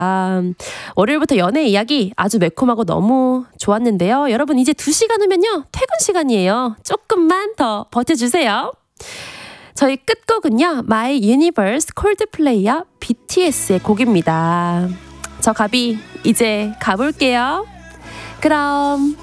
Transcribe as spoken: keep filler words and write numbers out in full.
아, 월요일부터 연애 이야기 아주 매콤하고 너무 좋았는데요. 여러분 이제 두 시간 후면요. 퇴근 시간이에요. 조금만 더 버텨주세요. 저희 끝곡은요. My Universe 콜드플레이와 비티에스의 곡입니다. 저 가비 이제 가볼게요. 그럼